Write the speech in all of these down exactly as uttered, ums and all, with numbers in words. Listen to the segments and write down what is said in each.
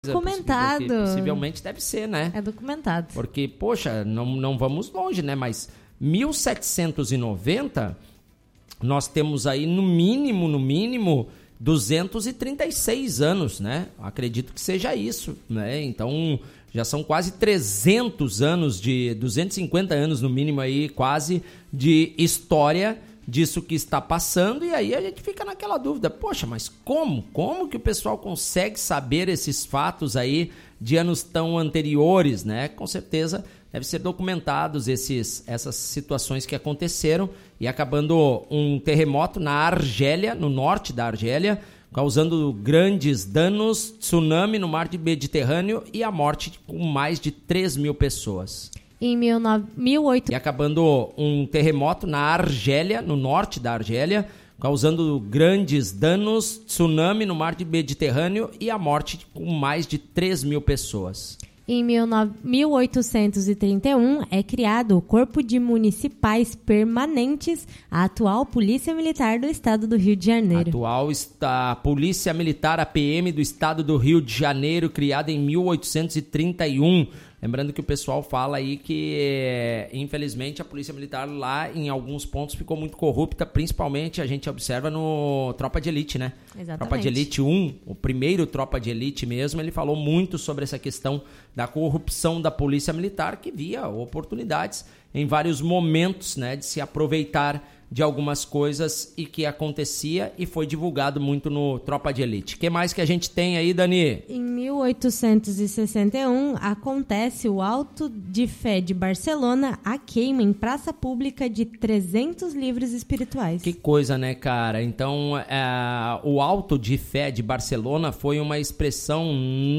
Documentado. Possivelmente deve ser, né? É documentado. Porque, poxa, não, não vamos longe, né? Mas mil setecentos e noventa, nós temos aí no mínimo, no mínimo, duzentos e trinta e seis anos, né? Acredito que seja isso, né? Então, já são quase trezentos anos de... duzentos e cinquenta anos no mínimo aí, quase, de história disso que está passando, e aí a gente fica naquela dúvida, poxa, mas como? Como que o pessoal consegue saber esses fatos aí de anos tão anteriores, né? Com certeza devem ser documentados esses, essas situações que aconteceram, e acabando um terremoto na Argélia, no norte da Argélia, causando grandes danos, tsunami no mar Mediterrâneo e a morte com mais de três mil pessoas. Em mil e oitocentos... E acabando um terremoto na Argélia, no norte da Argélia, causando grandes danos, tsunami no mar Mediterrâneo e a morte com mais de três mil pessoas. Em mil oitocentos e trinta e um é criado o Corpo de Municipais Permanentes, a atual Polícia Militar do Estado do Rio de Janeiro. Atual a Polícia Militar, a P M do Estado do Rio de Janeiro, criada em mil oitocentos e trinta e um. Lembrando que o pessoal fala aí que, é, infelizmente, a Polícia Militar lá, em alguns pontos, ficou muito corrupta, principalmente a gente observa no Tropa de Elite, né? Exatamente. Tropa de Elite um, o primeiro Tropa de Elite mesmo, ele falou muito sobre essa questão da corrupção da Polícia Militar, que via oportunidades em vários momentos, né, de se aproveitar de algumas coisas e que acontecia, e foi divulgado muito no Tropa de Elite. O que mais que a gente tem aí, Dani? Em mil oitocentos e sessenta e um, acontece o Auto de Fé de Barcelona, a queima em praça pública de trezentos livros espirituais. Que coisa, né, cara? Então, é, o Auto de Fé de Barcelona foi uma expressão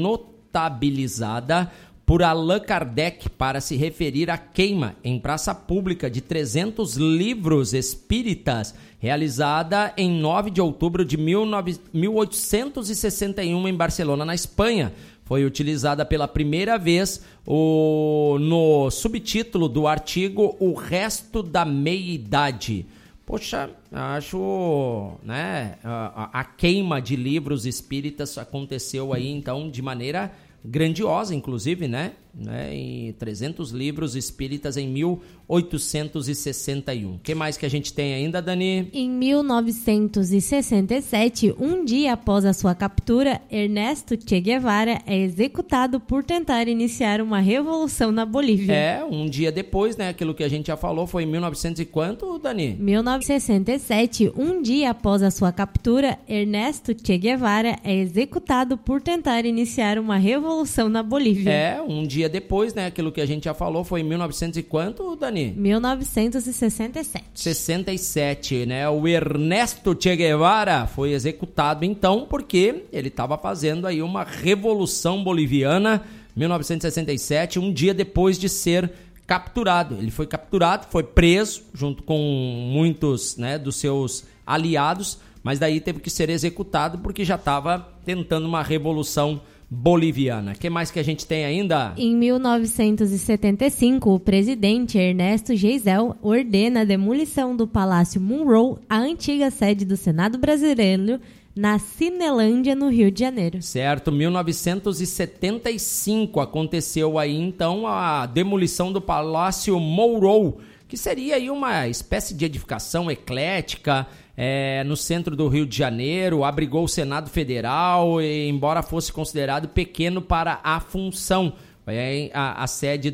notabilizada por Allan Kardec para se referir à queima em praça pública de trezentos livros espíritas, realizada em nove de outubro de mil oitocentos e sessenta e um em Barcelona, na Espanha. Foi utilizada pela primeira vez o, no subtítulo do artigo O Resto da Meia-Idade. Poxa, acho, né, a, a queima de livros espíritas aconteceu aí, então, de maneira grandiosa, inclusive, né? né? Em trezentos livros espíritas em mil oitocentos e sessenta e um. O que mais que a gente tem ainda, Dani? Em mil novecentos e sessenta e sete, um dia após a sua captura, Ernesto Che Guevara é executado por tentar iniciar uma revolução na Bolívia. É, um dia depois, né? Aquilo que a gente já falou foi em mil e novecentos e quanto, Dani? mil novecentos e sessenta e sete, um dia após a sua captura, Ernesto Che Guevara é executado por tentar iniciar uma revolução na Bolívia. É, um dia depois, né? Aquilo que a gente já falou foi em mil e novecentos e quanto, Dani? mil novecentos e sessenta e sete. sessenta e sete, né? O Ernesto Che Guevara foi executado, então, porque ele estava fazendo aí uma revolução boliviana, mil novecentos e sessenta e sete, um dia depois de ser capturado. Ele foi capturado, foi preso, junto com muitos, né, dos seus aliados, mas daí teve que ser executado porque já estava tentando uma revolução boliviana. O que mais que a gente tem ainda? Em mil novecentos e setenta e cinco, o presidente Ernesto Geisel ordena a demolição do Palácio Monroe, a antiga sede do Senado brasileiro, na Cinelândia, no Rio de Janeiro. Certo, mil novecentos e setenta e cinco aconteceu aí então a demolição do Palácio Monroe, que seria aí uma espécie de edificação eclética, É, no centro do Rio de Janeiro, abrigou o Senado Federal, e, embora fosse considerado pequeno para a função. Foi a, a sede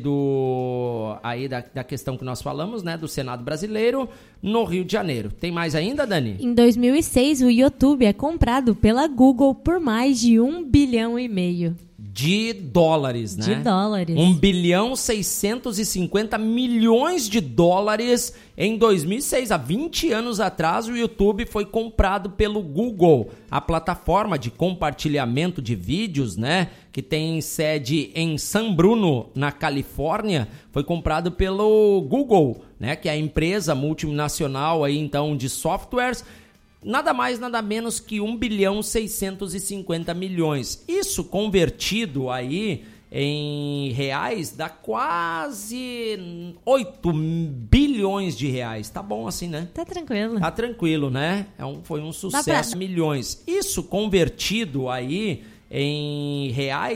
do, aí da, da questão que nós falamos, né, do Senado brasileiro, no Rio de Janeiro. Tem mais ainda, Dani? Em dois mil e seis, o YouTube é comprado pela Google por mais de um bilhão e meio. De dólares, né? De dólares. um bilhão seiscentos e cinquenta milhões de dólares em dois mil e seis. Há vinte anos atrás, o YouTube foi comprado pelo Google. A plataforma de compartilhamento de vídeos, né, que tem sede em San Bruno, na Califórnia, foi comprado pelo Google, né, que é a empresa multinacional aí, então, de softwares. Nada mais, nada menos que um bilhão seiscentos e cinquenta milhões. Isso convertido aí em reais dá quase oito bilhões de reais. Tá bom assim, né? Tá tranquilo. Tá tranquilo, né? É um, foi um sucesso. Pra... Milhões. Isso convertido aí em reais